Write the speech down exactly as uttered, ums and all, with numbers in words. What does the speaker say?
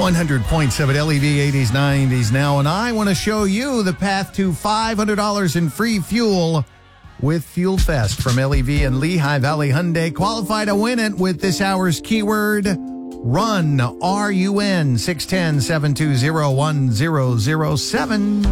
one hundred point seven L E V eighties, nineties now, and I want to show you the path to five hundred dollars in free fuel with Fuel Fest from L E V and Lehigh Valley Hyundai. Qualify to win it with this hour's keyword, RUN, R U N, six one zero, seven two zero, one zero zero seven.